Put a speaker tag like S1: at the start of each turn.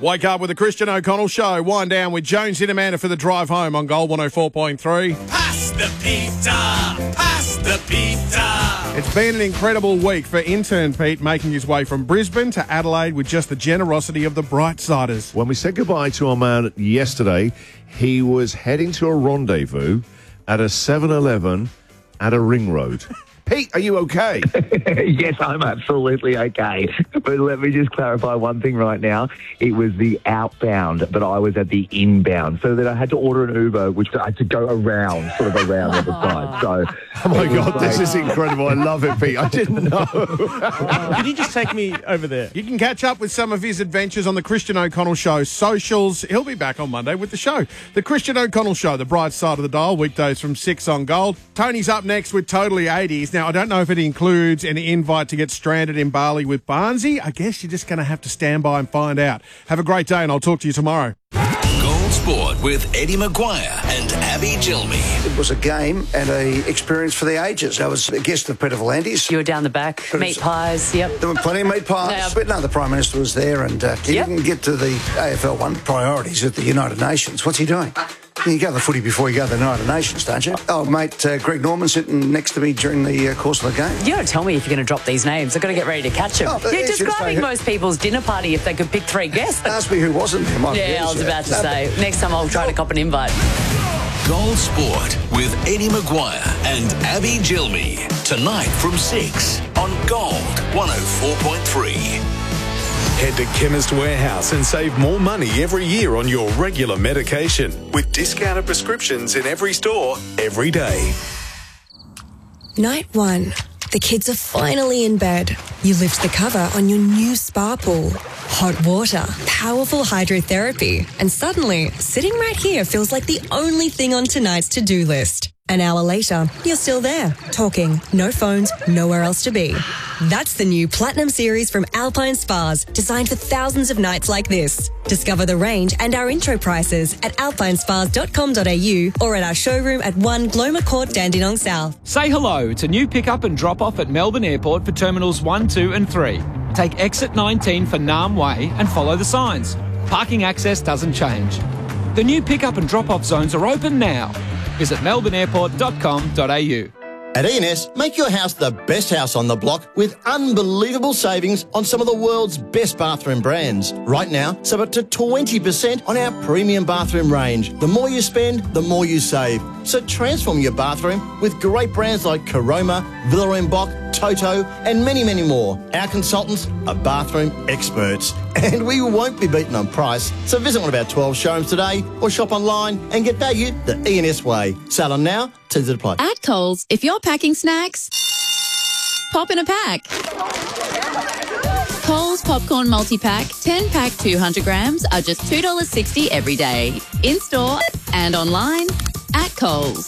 S1: Wake up with the Christian O'Connell Show. Wind down with Jones in Amanda for the drive home on Gold 104.3.
S2: Pass the pizza! Pass the pizza!
S1: It's been an incredible week for intern Pete, making his way from Brisbane to Adelaide with just the generosity of the Brightsiders.
S3: When we said goodbye to our man yesterday, he was heading to a rendezvous at a 7-Eleven at a ring road. Pete, are you okay?
S4: Yes, I'm absolutely okay. But let me just clarify one thing right now. It was the outbound, but I was at the inbound, so that I had to order an Uber, which I had to go around the other side. So,
S3: oh my God, this is incredible. I love it, Pete. I didn't know.
S1: Can you just take me over there? You can catch up with some of his adventures on the Christian O'Connell Show socials. He'll be back on Monday with the show. The Christian O'Connell Show, the bright side of the dial, weekdays from 6 on Gold. Tony's up next with Totally 80s. Now, I don't know if it includes an invite to get stranded in Bali with Barnsey. I guess you're just going to have to stand by and find out. Have a great day, and I'll talk to you tomorrow.
S2: Gold Sport with Eddie Maguire and Abby Gilmy.
S5: It was a game and a experience for the ages. I was a guest of Peter Volandes.
S6: You were down the back, meat pies, yep.
S5: There were plenty of meat pies.
S6: Yeah.
S5: But no, the Prime Minister was there, and he didn't get to the AFL one, priorities at the United Nations. What's he doing? You go to the footy before you go to the United Nations, don't you? Oh, mate, Greg Norman sitting next to me during the course of the game.
S6: You got to tell me if you're going to drop these names. I've got to get ready to catch them. You're describing most people's dinner party if they could pick 3 guests.
S5: Ask me who wasn't there.
S6: I was about to say. Next time I'll try to cop an invite.
S2: Gold Sport with Eddie Maguire and Abby Gilmy. Tonight from 6 on Gold 104.3.
S7: Head to Chemist Warehouse and save more money every year on your regular medication with discounted prescriptions in every store, every day.
S8: Night 1. The kids are finally in bed. You lift the cover on your new spa pool. Hot water, powerful hydrotherapy, and suddenly, sitting right here feels like the only thing on tonight's to-do list. An hour later, you're still there, talking, no phones, nowhere else to be. That's the new Platinum Series from Alpine Spas, designed for thousands of nights like this. Discover the range and our intro prices at alpinespas.com.au or at our showroom at 1 Gloma Court, Dandenong South.
S9: Say hello to new pick-up and drop-off at Melbourne Airport for Terminals 1, 2 and 3. Take exit 19 for Nam Way and follow the signs. Parking access doesn't change. The new pick-up and drop-off zones are open now. Visit melbourneairport.com.au.
S10: At E&S, make your house the best house on the block with unbelievable savings on some of the world's best bathroom brands. Right now, save up to 20% on our premium bathroom range. The more you spend, the more you save. So transform your bathroom with great brands like Caroma, Villa & Boch, Toto, and many, many more. Our consultants are bathroom experts, and we won't be beaten on price. So visit one of our 12 showrooms today or shop online and get value the E&S way. Sale on now, terms apply.
S11: At Coles, if you're packing snacks, pop in a pack. Coles Popcorn Multi-Pack, 10-pack 200 grams are just $2.60 every day. In-store and online at Coles.